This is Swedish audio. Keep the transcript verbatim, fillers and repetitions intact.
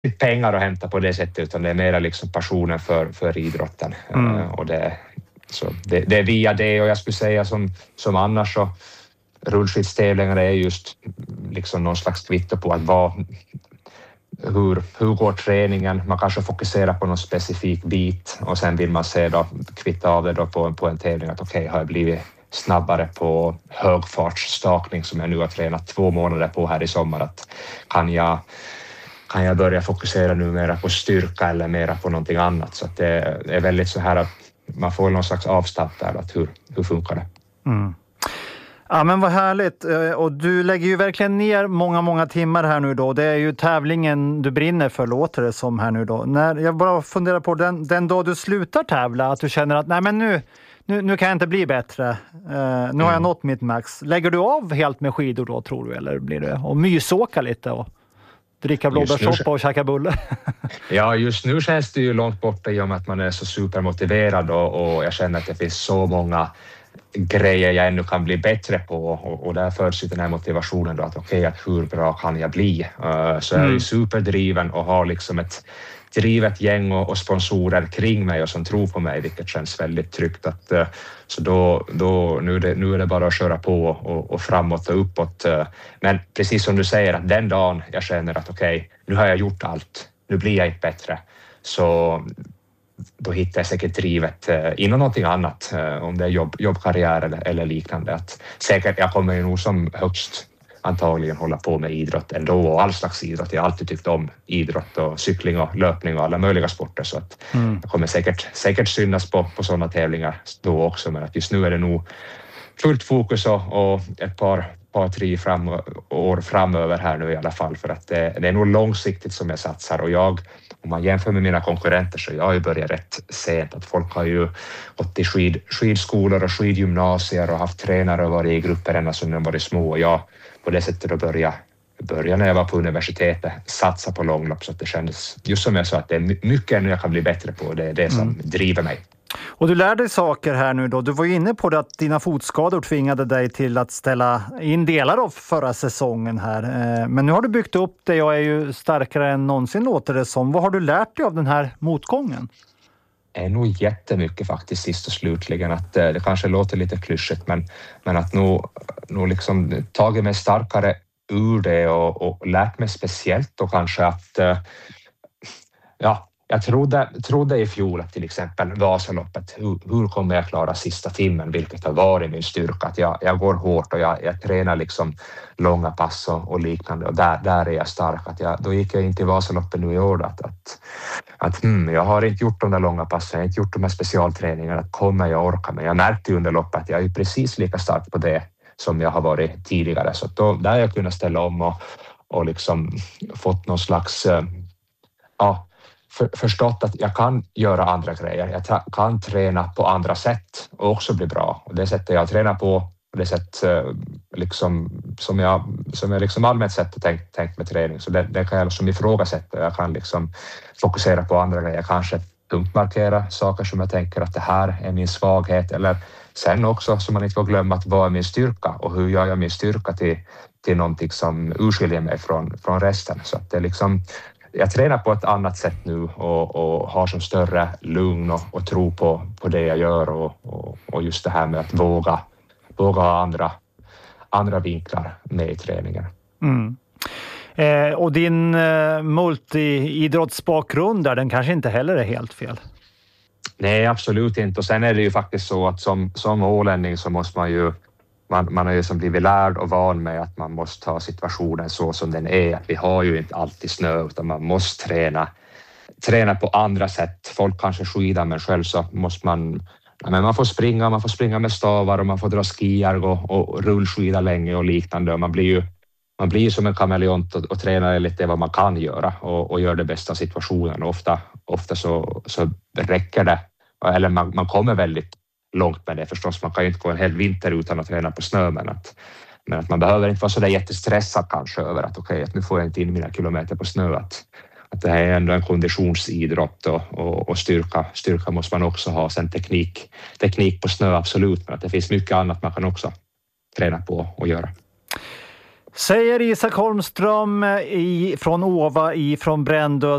pengar att hämta på det sättet, utan det är mer liksom passionen för, för idrotten. Mm. Uh, och det, så det, det är via det, och jag skulle säga som, som annars så rullskidstävlingar är just liksom någon slags kvitto på att vad, hur, hur går träningen, man kanske fokuserar på någon specifik bit och sen vill man se då, kvitta av det då på, på en tävling att okej, okay, har jag blivit snabbare på högfartsstakning som jag nu har tränat två månader på här i sommar, att kan jag kan jag börja fokusera nu mera på styrka eller mera på någonting annat, så att det är väldigt så här att man får någon slags avstamp där, att hur, hur funkar det? Mm. Ja, men vad härligt, och du lägger ju verkligen ner många, många timmar här nu då. Det är ju tävlingen du brinner för, låter det som här nu då. När jag bara funderar på den, den dag du slutar tävla, att du känner att nej men nu, nu, nu kan jag inte bli bättre. Uh, nu mm. har jag nått mitt max. Lägger du av helt med skidor då, tror du? Eller blir det och mysåka lite och dricka blåbärssoppa och käka bulle? Ja, just nu känns det ju långt borta i och med att man är så supermotiverad och, och jag känner att det finns så många grejer jag ännu kan bli bättre på, och, och där förs ju den här motivationen då att okej, okay, att hur bra kan jag bli? Uh, så mm. jag är ju superdriven och har liksom ett drivet gäng och, och sponsorer kring mig och som tror på mig, vilket känns väldigt tryggt. Att, uh, så då, då, nu, är det, nu är det bara att köra på och, och framåt och uppåt. Uh, men precis som du säger, att den dagen jag känner att okej, okay, nu har jag gjort allt, nu blir jag inte bättre, så då hittar jag säkert drivet eh, inom någonting annat, eh, om det är jobb, jobbkarriär eller, eller liknande. Att säkert, jag kommer ju nog som högst antagligen hålla på med idrott ändå, och all slags idrott. Jag har alltid tyckt om idrott och cykling och löpning och alla möjliga sporter, så att mm. jag kommer säkert, säkert synas på, på sådana tävlingar då också, men att just nu är det nog fullt fokus och, och ett par, par tre fram, år framöver här nu i alla fall, för att det, det är nog långsiktigt som jag satsar, och jag, om man jämför med mina konkurrenter, så jag har ju börjat rätt sent, att folk har ju gått i skid, skidskolor och skidgymnasier och haft tränare och varit i grupper ända sedan de var små, och jag på det sättet att börja, börja när jag var på universitetet satsa på långlopp, så att det kändes just som jag sa att det är mycket ännu jag kan bli bättre på, det är det som mm. driver mig. Och du lärde dig saker här nu då. Du var ju inne på det att dina fotskador tvingade dig till att ställa in delar av förra säsongen här. Men nu har du byggt upp dig och är ju starkare än någonsin, låter det som. Vad har du lärt dig av den här motgången? Det är nog jättemycket faktiskt sist och slutligen. Att det kanske låter lite klyschigt, men, men att nog, nog liksom tagit mig starkare ur det och, och lärt mig speciellt och kanske att ja, jag trodde, trodde i fjol att till exempel Vasaloppet, hur, hur kommer jag klara sista timmen, vilket har varit min styrka, att jag, jag går hårt och jag, jag tränar liksom långa pass och, och liknande, och där, där är jag stark. Att jag, då gick jag in till Vasaloppet nu i år att, att, att hmm, jag har inte gjort de där långa passen, jag har inte gjort de här specialträningarna, att kommer jag orka, men jag märkte under loppet att jag är precis lika stark på det som jag har varit tidigare, så då, där har jag kunnat ställa om och, och liksom fått någon slags ja, För, förstått att jag kan göra andra grejer. Jag tra- kan träna på andra sätt och också bli bra. Och det sättet jag tränar på, och det sätt liksom, som jag, som jag liksom allmänt sett tänkt, tänkt med träning. Så det, det kan jag liksom ifrågasätta. Jag kan liksom fokusera på andra grejer. Kanske punktmarkera saker som jag tänker att det här är min svaghet. Eller sen också, som man inte får glömma, att vad är min styrka och hur gör jag min styrka till, till någonting som urskiljer mig från, från resten. Så att det liksom... Jag tränar på ett annat sätt nu och, och har som större lugn och, och tro på, på det jag gör, och, och, och just det här med att våga, våga ha andra, andra vinklar med i träningen. Mm. Eh, och din eh, multi-idrottsbakgrund där, den kanske inte heller är helt fel? Nej, absolut inte. Och sen är det ju faktiskt så att som, som ålänning så måste man ju Man, man har ju som blivit lärd och van med att man måste ta situationen så som den är. Att vi har ju inte alltid snö, utan man måste träna, träna på andra sätt. Folk kanske skidar, men själv så måste man... Ja, men man får springa, man får springa med stavar och man får dra skier och, och rullskida länge och liknande. Och man blir ju man blir ju som en kameleont och, och tränar lite vad man kan göra och, och gör det bästa av situationen. Och ofta, ofta så, så räcker det. Eller man, man kommer väldigt långt med det förstås. Man kan ju inte gå en hel vinter utan att träna på snö, men att, men att man behöver inte vara så där jättestressad kanske över att okej, okay, att nu får jag inte in mina kilometer på snö. Att, att det här är ändå en konditionsidrott och, och, och styrka. Styrka måste man också ha. Sen teknik, teknik på snö absolut, men att det finns mycket annat man kan också träna på och göra. Säger Isak Holmström i, från Åva i från Brändö